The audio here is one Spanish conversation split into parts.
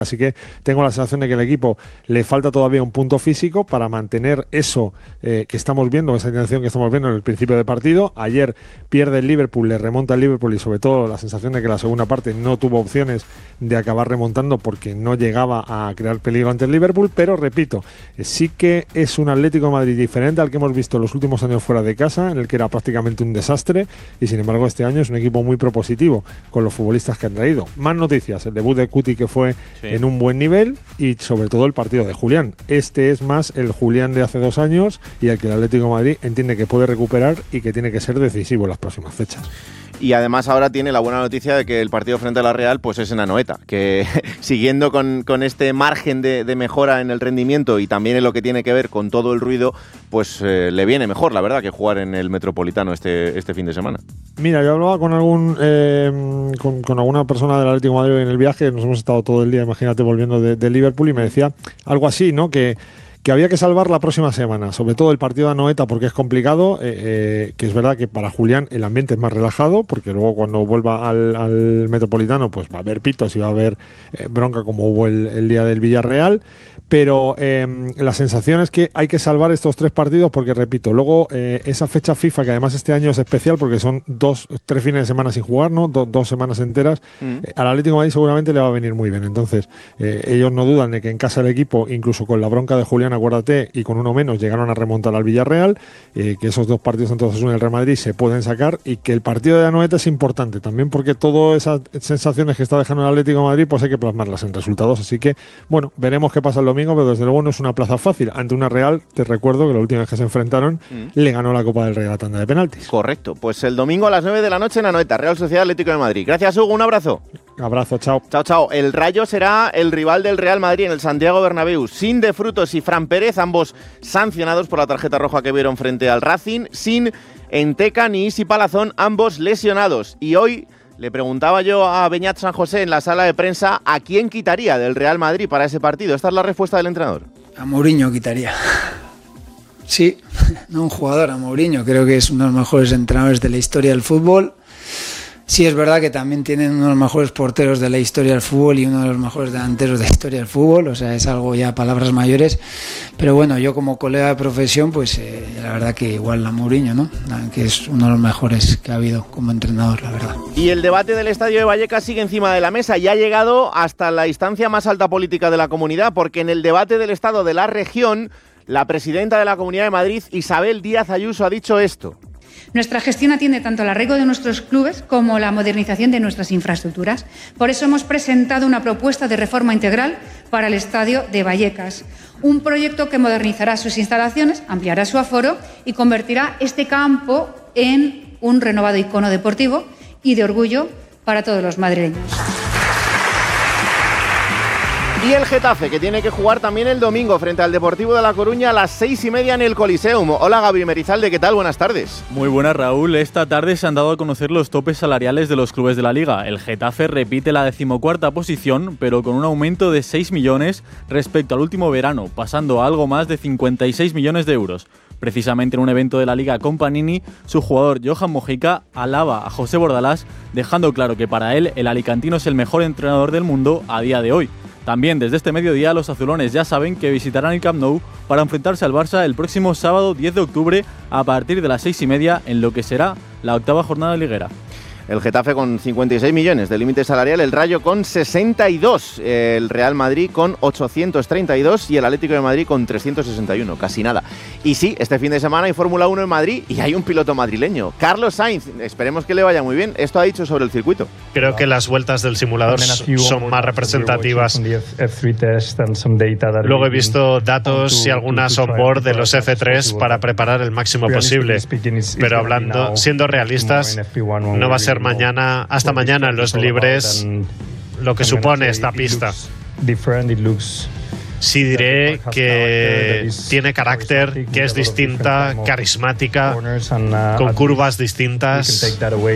Así que tengo la sensación de que el equipo le falta todavía un punto físico para mantener eso que estamos viendo, esa intención que estamos viendo en el principio de partido. Ayer pierde el Liverpool, le remonta el Liverpool y sobre todo la sensación de que la segunda parte no tuvo opciones de acabar remontando porque no llegaba a crear peligro ante el Liverpool, pero repito, sí que es un Atlético de Madrid diferente al que hemos visto en los últimos años fuera de casa, en el que era prácticamente un desastre, y sin embargo este año es un equipo muy propositivo con los futbolistas que han traído. Más noticias, el debut de Cuti, que fue en un buen nivel, y sobre todo el partido de Julián. Este es más el Julián de hace 2 años y el que el Atlético de Madrid entiende que puede recuperar y que tiene que ser decisivo en las próximas fechas. Y además ahora tiene la buena noticia de que el partido frente a la Real pues es en Anoeta, que siguiendo con este margen de mejora en el rendimiento y también en lo que tiene que ver con todo el ruido, pues le viene mejor, la verdad, que jugar en el Metropolitano este fin de semana. Mira, yo hablaba con con alguna persona del Atlético de Madrid en el viaje, nos hemos estado todo el día, imagínate, volviendo de Liverpool, y me decía algo así, ¿no? Que había que salvar la próxima semana, sobre todo el partido de Anoeta, porque es complicado, que es verdad que para Julián el ambiente es más relajado, porque luego cuando vuelva al Metropolitano pues va a haber pitos y va a haber bronca como hubo el día del Villarreal, pero la sensación es que hay que salvar estos 3 partidos porque, repito, luego esa fecha FIFA, que además este año es especial porque son 3 fines de semana sin jugar, ¿no? 2 semanas enteras, al Atlético de Madrid seguramente le va a venir muy bien. Entonces, ellos no dudan de que en casa el equipo, incluso con la bronca de Julián, acuérdate, y con uno menos llegaron a remontar al Villarreal, que esos 2 partidos entre Osasuna y el Real Madrid se pueden sacar, y que el partido de Anoeta es importante también porque todas esas sensaciones que está dejando el Atlético de Madrid pues hay que plasmarlas en resultados. Así que, bueno, veremos qué pasa el domingo, pero desde luego no es una plaza fácil. Ante una Real, te recuerdo que la última vez que se enfrentaron le ganó la Copa del Rey a la tanda de penaltis. Correcto, pues el domingo a las 9 de la noche en Anoeta, Real Sociedad Atlético de Madrid. Gracias, Hugo, un abrazo. Abrazo, chao. Chao, chao. El Rayo será el rival del Real Madrid en el Santiago Bernabéu. Sin De Frutos y Fran Pérez, ambos sancionados por la tarjeta roja que vieron frente al Racing. Sin Enteca ni Isi Palazón, ambos lesionados. Y hoy le preguntaba yo a Beñat San José en la sala de prensa a quién quitaría del Real Madrid para ese partido. Esta es la respuesta del entrenador. A Mourinho quitaría. Sí, no un jugador, a Mourinho. Creo que es uno de los mejores entrenadores de la historia del fútbol. Sí, es verdad que también tienen uno de los mejores porteros de la historia del fútbol y uno de los mejores delanteros de la historia del fútbol, o sea, es algo ya palabras mayores, pero bueno, yo como colega de profesión, pues la verdad que igual a Mourinho, ¿no? Que es uno de los mejores que ha habido como entrenador, la verdad. Y el debate del Estadio de Vallecas sigue encima de la mesa y ha llegado hasta la instancia más alta política de la comunidad, porque en el debate del Estado de la región, la presidenta de la Comunidad de Madrid, Isabel Díaz Ayuso, ha dicho esto. Nuestra gestión atiende tanto el arraigo de nuestros clubes como la modernización de nuestras infraestructuras. Por eso hemos presentado una propuesta de reforma integral para el Estadio de Vallecas. Un proyecto que modernizará sus instalaciones, ampliará su aforo y convertirá este campo en un renovado icono deportivo y de orgullo para todos los madrileños. Y el Getafe, que tiene que jugar también el domingo frente al Deportivo de La Coruña a las 6:30 en el Coliseum. Hola, Gaby Merizalde, ¿qué tal? Buenas tardes. Muy buenas, Raúl. Esta tarde se han dado a conocer los topes salariales de los clubes de la Liga. El Getafe repite la 14ª posición, pero con un aumento de 6 millones respecto al último verano, pasando a algo más de 56 millones de euros. Precisamente en un evento de la Liga con Panini, su jugador Johan Mojica alaba a José Bordalás, dejando claro que para él el alicantino es el mejor entrenador del mundo a día de hoy. También desde este mediodía los azulones ya saben que visitarán el Camp Nou para enfrentarse al Barça el próximo sábado 10 de octubre a partir de las 6:30 en lo que será la 8ª jornada liguera. El Getafe con 56 millones de límite salarial, el Rayo con 62, el Real Madrid con 832 y el Atlético de Madrid con 361, casi nada. Y sí, este fin de semana hay Fórmula 1 en Madrid y hay un piloto madrileño, Carlos Sainz. Esperemos que le vaya muy bien. Esto ha dicho sobre el circuito. Creo que las vueltas del simulador son más representativas. Luego he visto datos y algunas on-board de los F3 para preparar el máximo posible. Pero siendo realistas, no va a ser hasta mañana en los libres lo que supone esta pista. Sí diré que tiene carácter, que es distinta, carismática, con curvas distintas,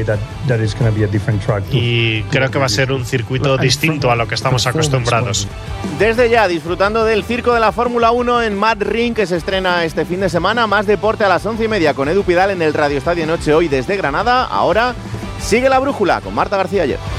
y creo que va a ser un circuito distinto a lo que estamos acostumbrados. Desde ya, disfrutando del circo de la Fórmula 1 en Mad Ring, que se estrena este fin de semana. Más deporte a las 11:30 con Edu Pidal en el Radio Estadio Noche hoy desde Granada. Ahora sigue la brújula con Marta García Ayer.